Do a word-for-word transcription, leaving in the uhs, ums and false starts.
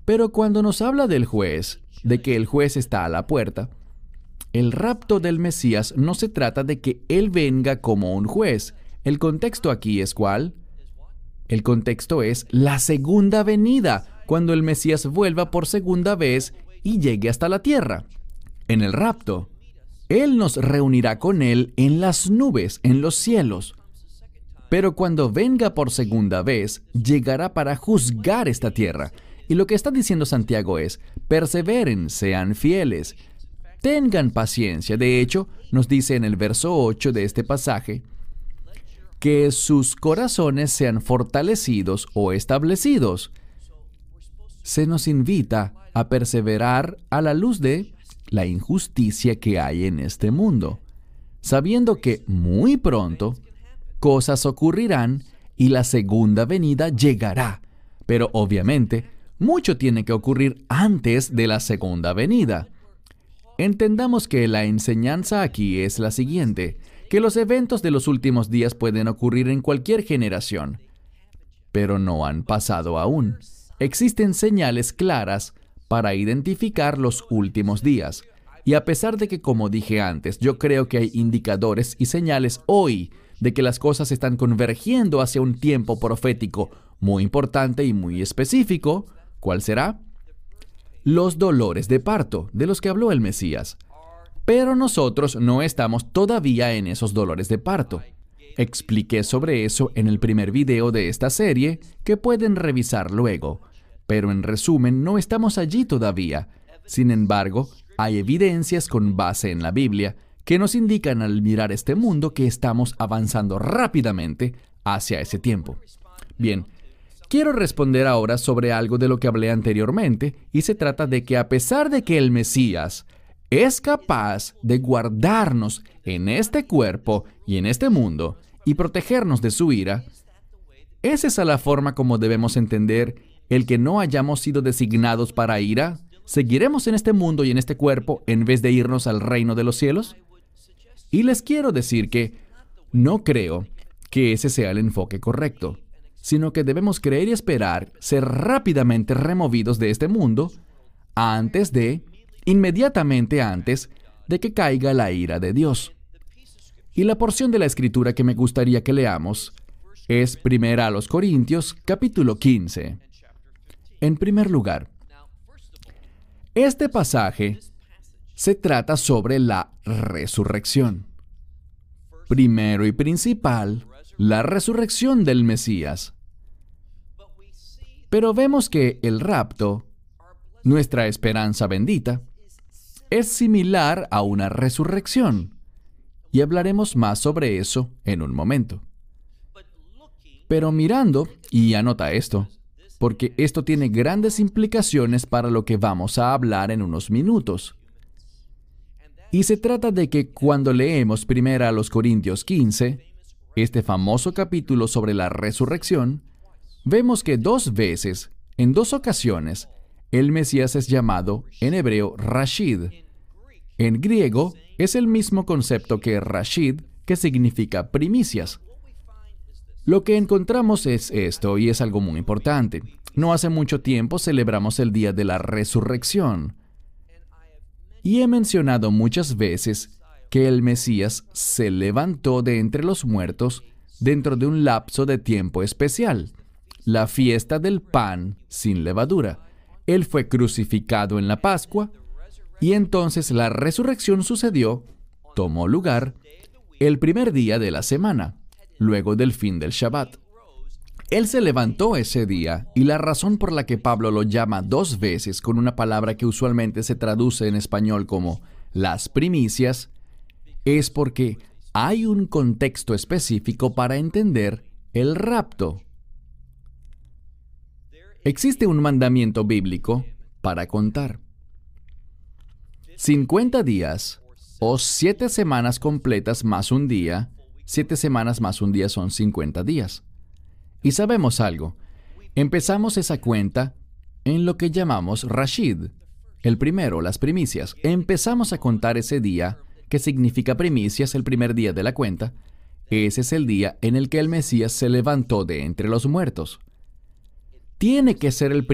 Pero cuando nos habla del juez, de que el juez está a la puerta, el rapto del Mesías no se trata de que Él venga como un juez. El contexto aquí es ¿cuál? El contexto es la segunda venida, cuando el Mesías vuelva por segunda vez y llegue hasta la tierra. En el rapto, Él nos reunirá con Él en las nubes, en los cielos. Pero cuando venga por segunda vez, llegará para juzgar esta tierra. Y lo que está diciendo Santiago es, perseveren, sean fieles, tengan paciencia. De hecho, nos dice en el verso ocho de este pasaje, que sus corazones sean fortalecidos o establecidos. Se nos invita a perseverar a la luz de la injusticia que hay en este mundo, sabiendo que muy pronto cosas ocurrirán y la segunda venida llegará. Pero obviamente, mucho tiene que ocurrir antes de la segunda venida. Entendamos que la enseñanza aquí es la siguiente, que los eventos de los últimos días pueden ocurrir en cualquier generación, pero no han pasado aún. Existen señales claras para identificar los últimos días. Y a pesar de que, como dije antes, yo creo que hay indicadores y señales hoy de que las cosas están convergiendo hacia un tiempo profético muy importante y muy específico, ¿cuál será? Los dolores de parto, de los que habló el Mesías. Pero nosotros no estamos todavía en esos dolores de parto. Expliqué sobre eso en el primer video de esta serie, que pueden revisar luego. Pero en resumen, no estamos allí todavía. Sin embargo, hay evidencias con base en la Biblia que nos indican al mirar este mundo que estamos avanzando rápidamente hacia ese tiempo. Bien, quiero responder ahora sobre algo de lo que hablé anteriormente, y se trata de que a pesar de que el Mesías es capaz de guardarnos en este cuerpo y en este mundo y protegernos de su ira, ¿es esa la forma como debemos entender el que no hayamos sido designados para ira? ¿Seguiremos en este mundo y en este cuerpo en vez de irnos al reino de los cielos? Y les quiero decir que no creo que ese sea el enfoque correcto, sino que debemos creer y esperar ser rápidamente removidos de este mundo antes de, inmediatamente antes de que caiga la ira de Dios. Y la porción de la Escritura que me gustaría que leamos es Primera a los Corintios, capítulo quince. En primer lugar, este pasaje se trata sobre la resurrección. Primero y principal, la resurrección del Mesías. Pero vemos que el rapto, nuestra esperanza bendita, es similar a una resurrección. Y hablaremos más sobre eso en un momento. Pero mirando, y anota esto, porque esto tiene grandes implicaciones para lo que vamos a hablar en unos minutos. Y se trata de que cuando leemos Primera a los Corintios quince, este famoso capítulo sobre la resurrección, vemos que dos veces, en dos ocasiones, el Mesías es llamado en hebreo Rashid. En griego es el mismo concepto que Rashid, que significa primicias. Lo que encontramos es esto, y es algo muy importante. No hace mucho tiempo celebramos el Día de la Resurrección. Y he mencionado muchas veces que el Mesías se levantó de entre los muertos dentro de un lapso de tiempo especial, la fiesta del pan sin levadura. Él fue crucificado en la Pascua, y entonces la resurrección sucedió, tomó lugar, el primer día de la semana, luego del fin del Shabbat. Él se levantó ese día, y la razón por la que Pablo lo llama dos veces con una palabra que usualmente se traduce en español como las primicias, es porque hay un contexto específico para entender el rapto. Existe un mandamiento bíblico para contar. cincuenta días o siete semanas completas más un día, siete semanas más un día son cincuenta días. Y sabemos algo, empezamos esa cuenta en lo que llamamos Rashid, el primero, las primicias. Empezamos a contar ese día, que significa primicias, el primer día de la cuenta. Ese es el día en el que el Mesías se levantó de entre los muertos. Tiene que ser el